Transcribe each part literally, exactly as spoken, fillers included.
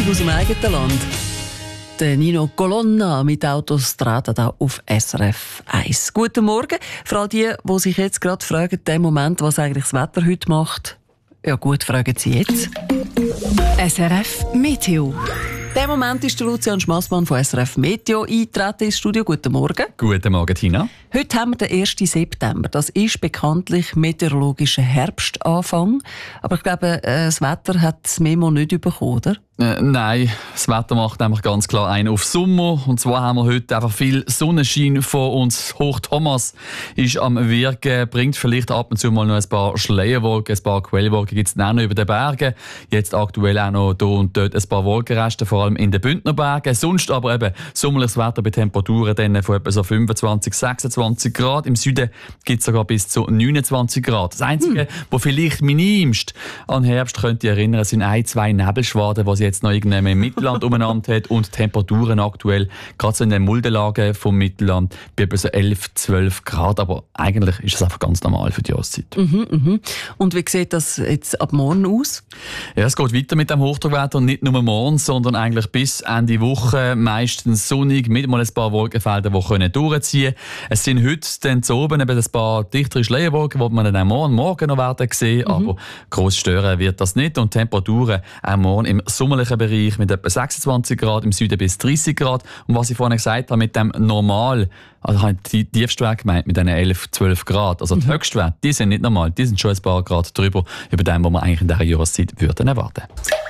Musik aus dem eigenen Land. Der Nino Colonna mit Autostrada da auf S R F eins. Guten Morgen. Für all die, die sich jetzt gerade fragen, in dem Moment, was eigentlich das Wetter heute macht. Ja gut, fragen Sie jetzt. S R F Meteo. In dem Moment ist der Lucian Schmassmann von S R F Meteo eingetreten ins Studio. Guten Morgen. Guten Morgen, Tina. Heute haben wir den ersten September. Das ist bekanntlich meteorologischer Herbstanfang. Aber ich glaube, das Wetter hat das Memo nicht bekommen, oder? Äh, nein, das Wetter macht nämlich ganz klar einen auf Sommer. Und zwar haben wir heute einfach viel Sonnenschein vor uns. Hoch Thomas ist am Wirken, bringt vielleicht ab und zu mal noch ein paar Schleierwolken, ein paar Quellwolken gibt es auch noch über den Bergen. Jetzt aktuell auch noch hier und dort ein paar Wolkenreste, vor allem in den Bündnerbergen. Sonst aber eben sommerliches Wetter bei Temperaturen dann von etwa so fünfundzwanzig, sechsundzwanzig Grad. Im Süden gibt es sogar bis zu neunundzwanzig Grad. Das Einzige, hm. was vielleicht minimst an Herbst könnte erinnern, sind ein, zwei Nebelschwaden, die jetzt noch irgendwann im Mittelland umeinander hat und Temperaturen aktuell, gerade so in den Muldenlagen vom Mittelland, bei etwa so elf, zwölf Grad. Aber eigentlich ist es einfach ganz normal für die Jahreszeit. Mhm, mhm. Und wie sieht das jetzt ab morgen aus? Ja, es geht weiter mit dem Hochdruckwetter, nicht nur morgen, sondern eigentlich bis Ende Woche, meistens sonnig, mit mal ein paar Wolkenfelder, die können durchziehen können. Es sind heute dann zu oben eben ein paar dichtere Schleierwolken, die man dann auch morgen, morgen noch werden sehen, mhm. aber gross stören wird das nicht. Und Temperaturen auch morgen im sommerlichen Bereich mit etwa sechsundzwanzig Grad, im Süden bis dreißig Grad. Und was ich vorhin gesagt habe, mit dem Normal, also habe ich die Tiefstwerte gemeint, mit diesen elf, zwölf Grad. Also die mhm. Höchstwerte, die sind nicht normal, die sind schon ein paar Grad drüber, über dem, was man eigentlich in dieser Jahreszeit würden erwarten.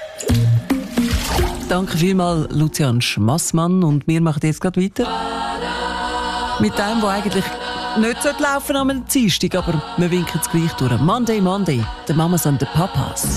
Danke vielmals, Lucian Schmassmann. Und wir machen jetzt gerade weiter mit dem, was eigentlich nicht laufen sollte am Dienstag, aber wir winken es gleich durch. Monday, Monday, the Mamas and the Papas.